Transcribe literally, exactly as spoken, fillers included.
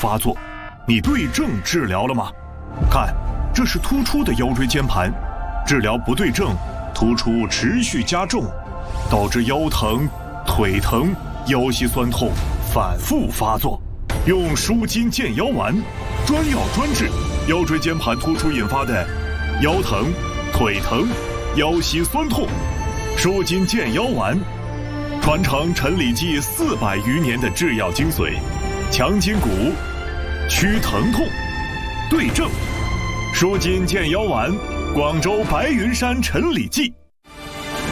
发作，你对症治疗了吗？看，这是突出的腰椎间盘，治疗不对症，突出持续加重，导致腰疼、腿疼、腰膝酸痛反复发作。用舒筋健腰丸，专药专治腰椎间盘突出引发的腰疼、腿疼、腰膝酸痛。舒筋健腰丸，传承陈李济四百余年的制药精髓，强筋骨，祛疼痛，对症。舒筋健腰丸，广州白云山陈李济。